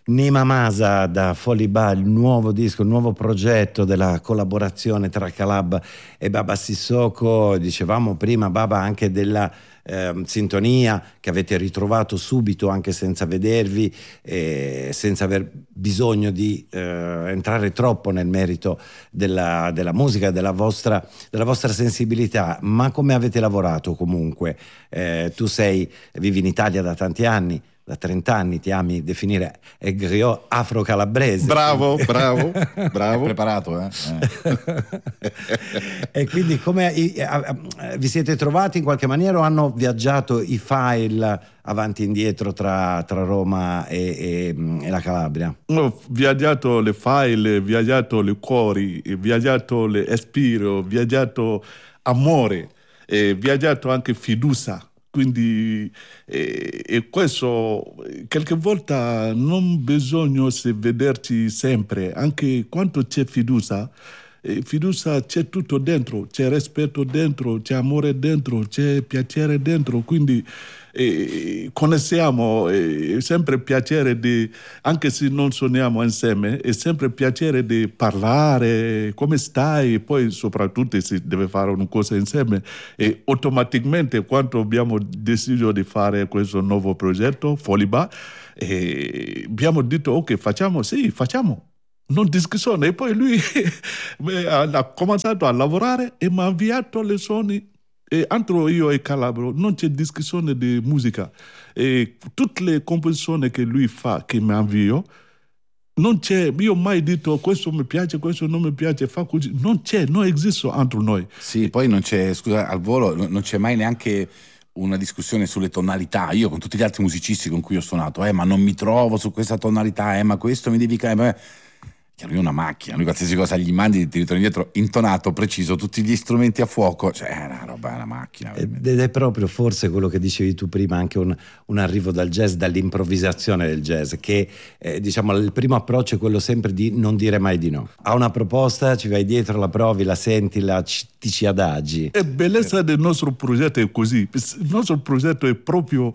Nima Masa da Foliba, il nuovo disco, il nuovo progetto della collaborazione tra Calab e Baba Sissoko. Dicevamo prima, Baba, anche della sintonia che avete ritrovato subito, anche senza vedervi, senza aver bisogno di entrare troppo nel merito della musica, della vostra sensibilità. Ma come avete lavorato comunque? Tu vivi in Italia da tanti anni, da 30 anni, ti ami definire griot afro-calabrese. Bravo. Preparato, E quindi come vi siete trovati in qualche maniera, o hanno viaggiato i file avanti e indietro tra Roma e la Calabria? Ho viaggiato le file, viaggiato le cuori, viaggiato le espiro, viaggiato amore, viaggiato anche fiducia. Quindi questo qualche volta non bisogna vederci sempre, anche quando c'è fiducia c'è tutto dentro, c'è rispetto dentro, c'è amore dentro, c'è piacere dentro, quindi conosciamo, è sempre piacere di, anche se non suoniamo insieme, è sempre piacere di parlare, come stai, poi soprattutto si deve fare una cosa insieme, e automaticamente quando abbiamo deciso di fare questo nuovo progetto, Foliba, abbiamo detto ok, facciamo, non discussione, e poi lui ha cominciato a lavorare e mi ha inviato le suoni. E entro io e Calabro non c'è discussione di musica, e tutte le composizioni che lui fa, che mi invio, non c'è, io ho mai detto questo mi piace, questo non mi piace, fa così, non esiste entro noi. Sì, poi non c'è, scusa, al volo non c'è mai neanche una discussione sulle tonalità. Io con tutti gli altri musicisti con cui ho suonato, ma non mi trovo su questa tonalità, ma questo mi devi lui è una macchina, lui qualsiasi cosa gli mandi ti ritorna indietro intonato, preciso, tutti gli strumenti a fuoco, cioè è una roba, è una macchina veramente. Ed è proprio forse quello che dicevi tu prima, anche un arrivo dal jazz, dall'improvvisazione del jazz, che diciamo il primo approccio è quello sempre di non dire mai di no. A una proposta ci vai dietro, la provi, la senti, ti ci adagi. E bellezza del nostro progetto è così, il nostro progetto è proprio,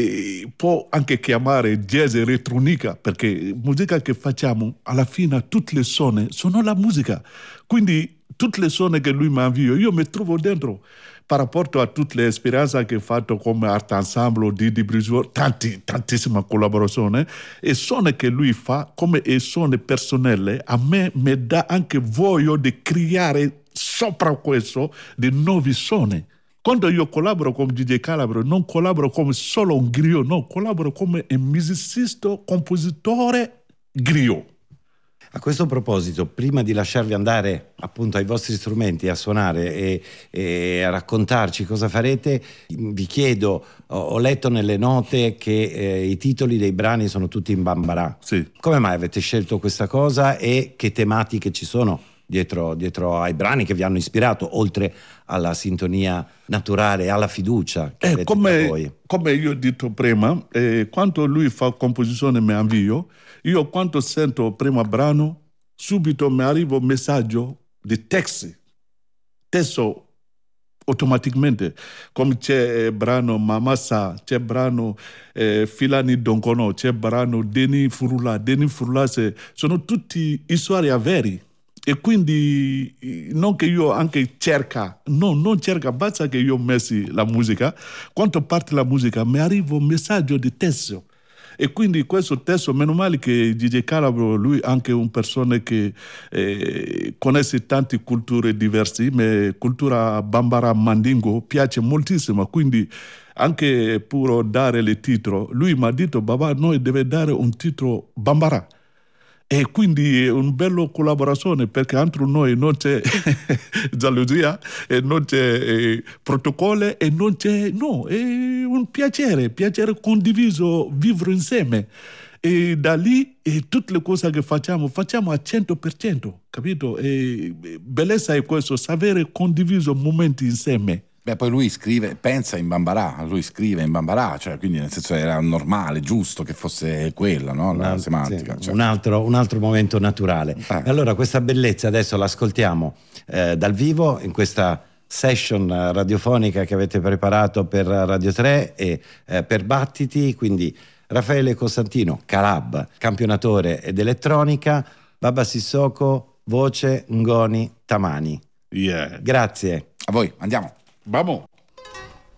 può anche chiamare jazz elettronica, perché musica che facciamo alla fine tutte le suoni sono la musica, quindi tutte le suoni che lui mi invia io mi trovo dentro, per rapporto a tutte le esperienze che ho fatto come Art Ensemble, Didi Brisbane, tantissima collaborazione, e suoni che lui fa come suoni personali, a me mi dà anche voglia di creare sopra questo di nuovi suoni. Quando io collaboro con DJ Calabro, non collaboro come solo un griot, no, collaboro come un musicista, compositore griot. A questo proposito, prima di lasciarvi andare appunto ai vostri strumenti a suonare e a raccontarci cosa farete, vi chiedo, ho letto nelle note che i titoli dei brani sono tutti in bambara. Sì. Come mai avete scelto questa cosa e che tematiche ci sono dietro ai brani che vi hanno ispirato, oltre alla sintonia naturale, alla fiducia che avete tra voi? Come io ho detto prima, quando lui fa composizione mi invio, io quando sento prima brano, subito mi arriva un messaggio di testo automaticamente, come c'è brano Mamasa, c'è brano Filani Donkono, c'è brano Deni Furula, sono tutti storie vere. E quindi non che io anche non cerca, basta che io messi la musica, quando parte la musica mi arriva un messaggio di testo. E quindi questo testo, meno male che DJ Calabro, lui è anche una persona che conosce tante culture diverse, ma cultura bambara mandingo piace moltissimo, quindi anche pur dare il titolo, lui mi ha detto, Baba, noi deve dare un titolo bambara. E quindi è una bella collaborazione, perché entro noi non c'è gelosia, e non c'è protocollo, e non c'è, no, è un piacere condiviso, vivere insieme. E da lì tutte le cose che facciamo a 100%, capito? E bellezza è questo, sapere condiviso momenti insieme. Beh, poi lui pensa in bambara, cioè quindi nel senso era normale, giusto che fosse quella, no? La semantica. Sì, cioè. un altro momento naturale. Allora questa bellezza adesso l'ascoltiamo dal vivo in questa session radiofonica che avete preparato per Radio 3 e per Battiti, quindi Raffaele Costantino, Calab, campionatore ed elettronica, Baba Sissoko, voce, ngoni, tamani. Yeah. Grazie. A voi, andiamo. Vamos.